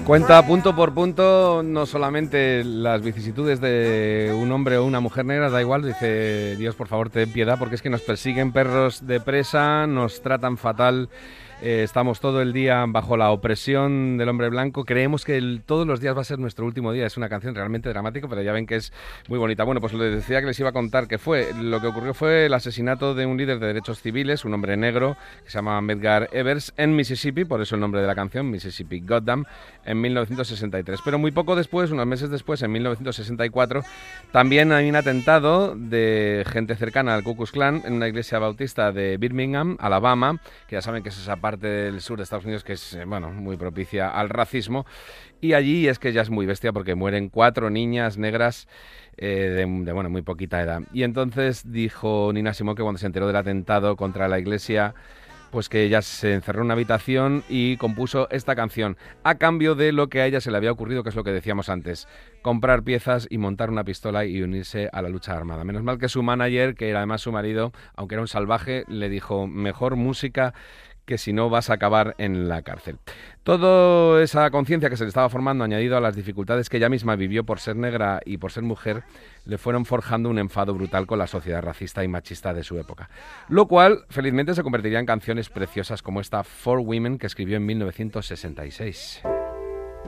Cuenta punto por punto no solamente las vicisitudes de un hombre o una mujer negra, da igual, dice Dios por favor ten piedad porque es que nos persiguen perros de presa, nos tratan fatal, estamos todo el día bajo la opresión del hombre blanco, creemos que todos los días va a ser nuestro último día, es una canción realmente dramática, pero ya ven que es muy bonita. Bueno, pues les decía que les iba a contar que lo que ocurrió fue el asesinato de un líder de derechos civiles, un hombre negro que se llama Medgar Evers, en Mississippi, por eso el nombre de la canción, Mississippi Goddam, en 1963. Pero muy poco después, unos meses después, en 1964, también hay un atentado de gente cercana al Ku Klux Klan en una iglesia bautista de Birmingham, Alabama, que ya saben que es esa parte del sur de Estados Unidos que es, bueno, muy propicia al racismo. Y allí es que ya es muy bestia porque mueren 4 niñas negras de bueno, muy poquita edad. Y entonces dijo Nina Simone que cuando se enteró del atentado contra la iglesia, pues que ella se encerró en una habitación y compuso esta canción a cambio de lo que a ella se le había ocurrido, que es lo que decíamos antes, comprar piezas y montar una pistola y unirse a la lucha armada. Menos mal que su manager, que era además su marido, aunque era un salvaje, le dijo mejor música que si no vas a acabar en la cárcel. Toda esa conciencia que se le estaba formando, añadido a las dificultades que ella misma vivió por ser negra y por ser mujer, le fueron forjando un enfado brutal con la sociedad racista y machista de su época. Lo cual, felizmente, se convertiría en canciones preciosas como esta For Women que escribió en 1966.